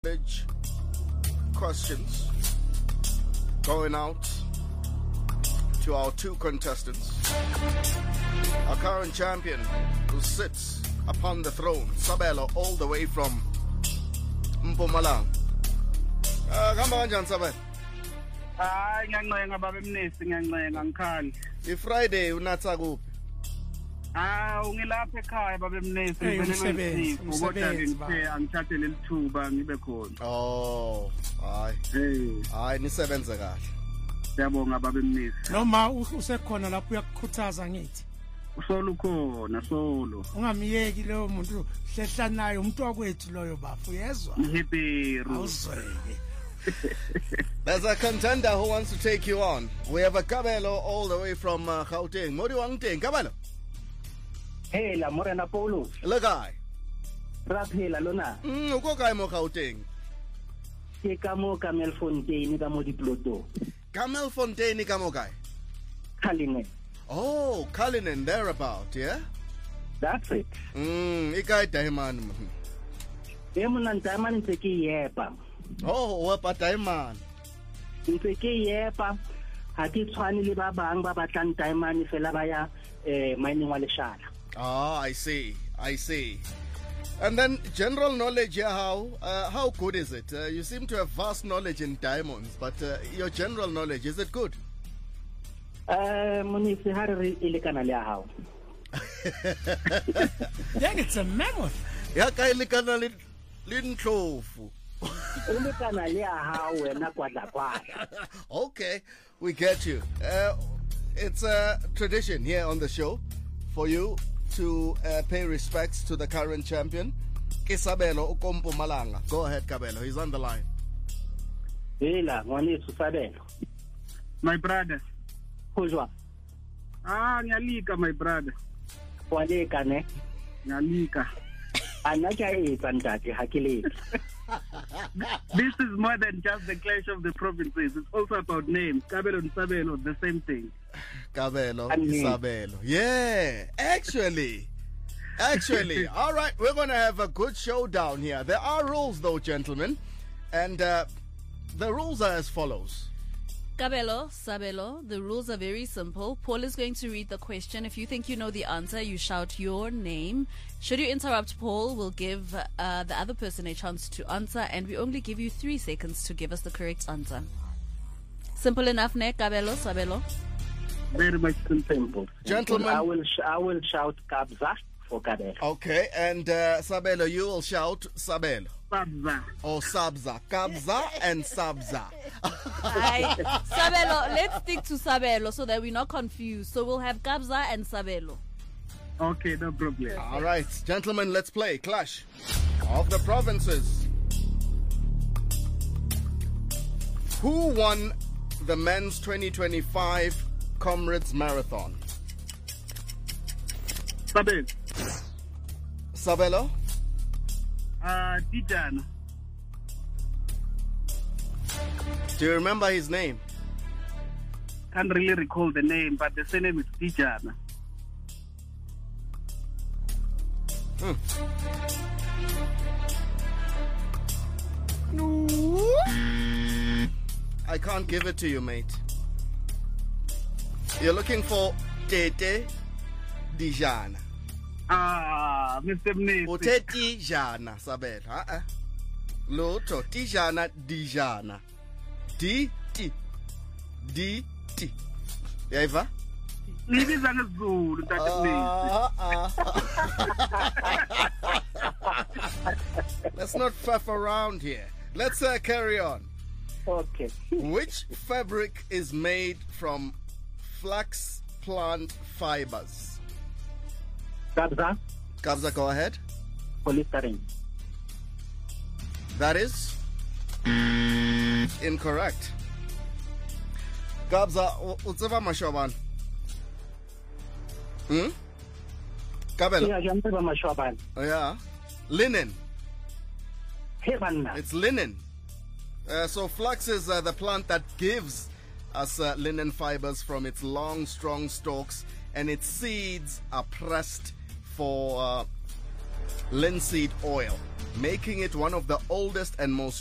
knowledge questions going out to our two contestants. Our current champion who sits upon the throne, Sabelo, all the way from Mpumalanga. Kamba kanjani Sabelo? Hayi ngiyancenga baba Mnisi, ngiyancenga ngikhali. Friday unatsa kuphi? Ungilapha ekhaya baba Mnisi, umsebenzi ngithe angithathe lelithuba ngibe khona. Oh, hayi nisebenze kahle. Siyabonga baba Mnisi. Noma usekhona lapho uyakukhuthaza ngithi. Usolo khona solo. Ungamiyeki leyo muntu hlehla naye umuntu wakwethu loyo bafu uyezwa? Ngihibiru. Awuzweke. There's a contender who wants to take you on. We have a Kabelo all the way from Gauteng. Modi wangteng Kabelo. Hey la Morena Paulo. Lekai. Raphela lona. Uko kae mo Gauteng? Ke ka mo Camelfontein ka mo Diploto. Camelfontein ka mo kae? Cullinan. Oh, Cullinan thereabout, yeah? That's it. Ikai Diamond. Emona Diamond ntse ke yepa. Oh, wepa Diamond. Ntse ke yepa. Ha ke tshwane le ba bang ba batlang Diamond fela ba ya mining wa leshala. Ah, I see. And then general knowledge, how good is it? You seem to have vast knowledge in diamonds, but your general knowledge, is it good? Monisi ha re ile kana le hao. Then it's a mammoth. Ya ka ile kana le ndlovu. Ile kana le hao wena kwadla. Okay, we get you. It's a tradition here on the show for you to pay respects to the current champion, Kisabelo Ukompumalanga. Go ahead, Kabelo. He's on the line. Hela, ngwane Sabelo. My brother. Kujwa. Ngiyalika my brother. Waleka ne? Ngiyalika. Anaka ntate hakile. This is more than just the clash of the provinces. It's also about names. Kabelo and Sabelo, the same thing. Kabelo, Sabelo. Yeah, actually. All right, we're going to have a good showdown here. There are rules, though, gentlemen. And the rules are as follows. Kabelo, Sabelo, the rules are very simple. Paul is going to read the question. If you think you know the answer, you shout your name. Should you interrupt Paul, we'll give the other person a chance to answer, and we only give you 3 seconds to give us the correct answer. Simple enough, ne? Kabelo, Sabelo? Very much simple. Gentlemen. I will shout Kabza for Kabelo. Okay, and Sabelo, you will shout Sabelo. Sabza. Or Sabza. Kabza and Sabza. Sabelo, let's stick to Sabelo so that we're not confused. So we'll have Kabza and Sabelo. Okay, no problem. All right, gentlemen, let's play Clash of the Provinces. Who won the men's 2025 Comrades Marathon? Sabelo? Tijana. Do you remember his name? Can't really recall the name, but the surname is Tijana. I can't give it to you, mate. You're looking for Tete Dijana. Mr. Mnisi. Ute Tijana, Sabelo. Loto Tijana Dijana. D-T. D-T. Yaiva? Libiza ngesiZulu Tata Mnisi. Let's not faff around here. Let's carry on. Okay. Which fabric is made from flax plant fibers? Kabza. Kabza, go ahead. Polystyrene. That is incorrect. Kabza, utseva mashoban. Kabelo. Yeah. Linen. It's linen. So flax is the plant that gives us linen fibers from its long, strong stalks, and its seeds are pressed for linseed oil, making it one of the oldest and most